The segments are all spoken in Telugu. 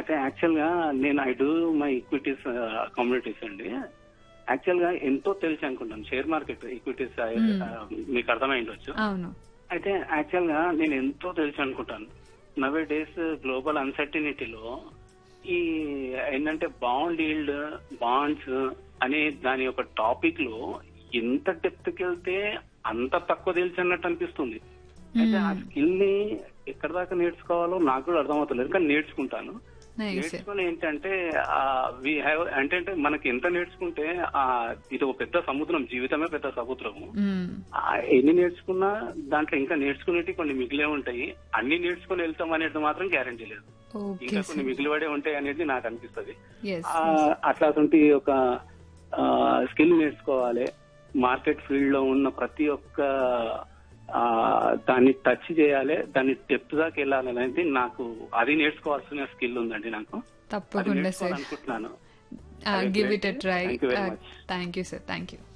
అయితే యాక్చువల్ గా నేను I do my equities communities అండి. యాక్చువల్ గా ఎంతో తెలిసి అనుకుంటాను షేర్ మార్కెట్ ఈక్విటీస్ మీకు అర్థమైండొచ్చు. అవును. అయితే యాక్చువల్ గా నేను ఎంతో తెలిసి అనుకుంటాను. నవే డేస్ గ్లోబల్ అన్సర్టినిటీలో ఈ ఏంటంటే బాండ్ ఈల్డ్ బాండ్స్ అనే దాని యొక్క టాపిక్ లో ఎంత డెప్త్ కి వెళ్తే అంత తక్కువ తెలిసి అన్నట్టు అనిపిస్తుంది. అయితే ఆ స్కిల్ ని ఎక్కడ దాకా నేర్చుకోవాలో నాకు కూడా అర్థమవుతలేదు, కానీ నేర్చుకుంటాను. నేర్చుకుని ఏంటంటే అంటే మనకి ఎంత నేర్చుకుంటే ఇది ఒక పెద్ద సముద్రం, జీవితమే పెద్ద సముద్రము. ఎన్ని నేర్చుకున్నా దాంట్లో ఇంకా నేర్చుకునేవి కొన్ని మిగిలే ఉంటాయి. అన్ని నేర్చుకుని వెళ్తాం అనేది మాత్రం గ్యారంటీ లేదు, ఇంకా కొన్ని మిగిలిపడే ఉంటాయి అనేది నాకు అనిపిస్తుంది. అట్లాంటి ఒక స్కిల్ నేర్చుకోవాలి. మార్కెట్ ఫీల్డ్ లో ఉన్న ప్రతి ఒక్క దాన్ని టచ్ చేయాలి, దాన్ని డెప్త్ దాకా వెళ్ళాలి అనేది నాకు అది నేర్చుకోవాల్సిన స్కిల్ ఉందండి. నాకు తప్పకుండా సార్ అనుకుంటున్నాను. Give it a try. Thank you sir, thank you.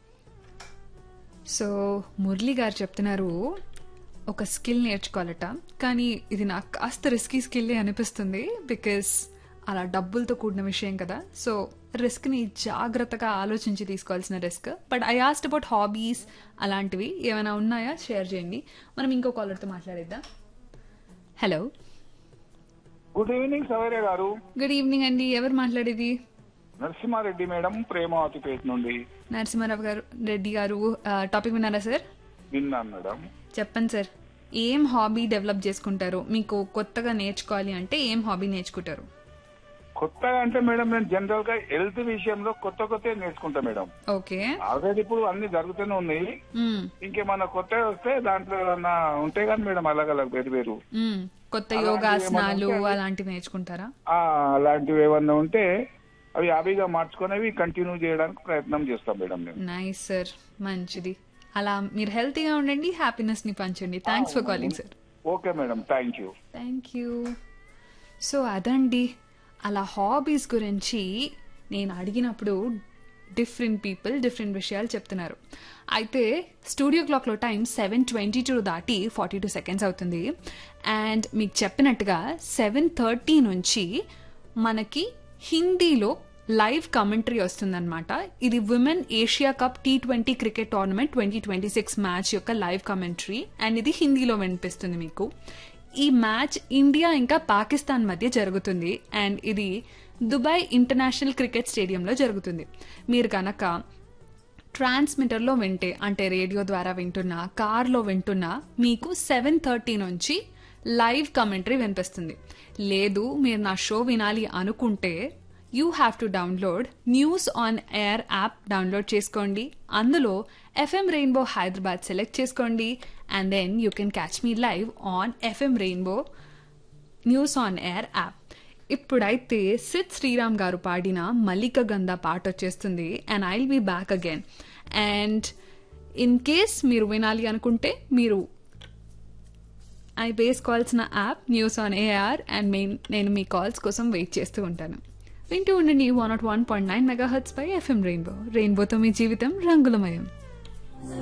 So Murali గారు చెప్తున్నారు ఒక స్కిల్ నేర్చుకోవాలట, కానీ ఇది నాకు కాస్త రిస్కీ స్కిల్ అనిపిస్తుంది. బికాస్ అలా డబ్బులతో కూడిన విషయం కదా, సో రిస్క్ ని జాగ్రత్తగా ఆలోచించి తీసుకోవాల్సిన risk. But I asked about hobbies, అలాంటివి ఏమైనా ఉన్నాయా షేర్ చేయండి. మనం ఇంకో కాలర్తో మాట్లాడేద్దాం. హలో, గుడ్ ఈవినింగ్ సౌర్య గారు. గుడ్ ఈవినింగ్ అండి. ఎవరు మాట్లాడేది? నరసింహారెడ్డి మేడం, ప్రేమావతిపేట నుండి. నరసింహారావు గారు, రెడ్డి గారు, టాపిక్ విన్నారా సార్? విన్నాను మేడం. చెప్పండి సార్, ఏం హాబీ డెవలప్ చేసుకుంటారు? మీకు కొత్తగా నేర్చుకోవాలి అంటే ఏం హాబీ నేర్చుకుంటారు? కొత్తగా అంటే మేడం నేను జనరల్ గా హెల్త్ విషయంలో కొత్త నేర్చుకుంటా మేడం. ఓకే. ఆల్రెడీ ఇప్పుడు అన్ని జరుగుతూనే ఉన్నాయి. ఇంకేమన్నా కొత్తగా వస్తే దాంట్లో ఏమన్నా ఉంటాయి కానీ మేడం, అలగ్ వేరు కొత్త యోగాసనాలు అలాంటివి నేర్చుకుంటారా? అలాంటివి ఏమన్నా ఉంటే అవి హాబీగా మార్చుకునేవి కంటిన్యూ చేయడానికి ప్రయత్నం చేస్తాం మేడం. నైస్ సార్, మంచిది. అలా మీరు హెల్తీగా ఉండండి, హ్యాపీనెస్ ని పంచండి. Thanks for calling sir. Okay madam, thank you. Thank you. So అదండి, అలా హాబీస్ గురించి నేను అడిగినప్పుడు డిఫరెంట్ పీపుల్ డిఫరెంట్ విషయాలు చెప్తున్నారు. అయితే స్టూడియో క్లాక్లో టైం 7:22 దాటి 42 సెకండ్స్ అవుతుంది. అండ్ మీకు చెప్పినట్టుగా 7:30 నుంచి మనకి హిందీలో లైవ్ కమెంటరీ వస్తుందన్నమాట. ఇది women Asia cup T20 cricket tournament 2026 match యొక్క లైవ్ కమెంటరీ, అండ్ ఇది హిందీలో వినిపిస్తుంది మీకు. ఈ మ్యాచ్ ఇండియా ఇంకా పాకిస్తాన్ మధ్య జరుగుతుంది, అండ్ ఇది దుబాయ్ ఇంటర్నేషనల్ క్రికెట్ స్టేడియంలో జరుగుతుంది. మీరు కనుక ట్రాన్స్మిటర్లో వింటే, అంటే రేడియో ద్వారా వింటున్నా, కార్లో వింటున్నా, మీకు 7:30 నుంచి లైవ్ కమెంటరీ వినిపిస్తుంది. లేదు మీరు నా షో వినాలి అనుకుంటే you have to download news on air app download చేసుకోండి. అందులో FM రెయిన్బో హైదరాబాద్ సెలెక్ట్ చేసుకోండి, and then you can catch me live on FM rainbow news on air app. ఇప్పుడైతే సిద్ శ్రీరామ్ గారు పాడిన మల్లిక గంధ పాట వచ్చేస్తుంది, and I will be back again. And in case మీరు వినాలి అనుకుంటే మీరు వేసుకోవాల్సిన app news on AR, and నేను మీ కాల్స్ కోసం వెయిట్ చేస్తూ ఉంటాను. వింటూ ఉండండి 101.9 మెగాహెర్ట్జ్ పై FM రెయిన్బో. రెయిన్బోతో మీ జీవితం రంగులమయం.